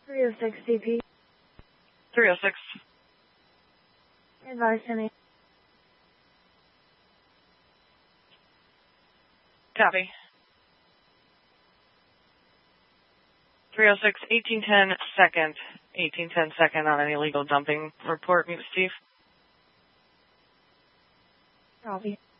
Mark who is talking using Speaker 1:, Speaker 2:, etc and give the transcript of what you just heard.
Speaker 1: 306 CP.
Speaker 2: 306.
Speaker 1: Advise me.
Speaker 2: Copy. 306, 1810 second. 1810 second on an illegal dumping report, Steve.
Speaker 1: Copy.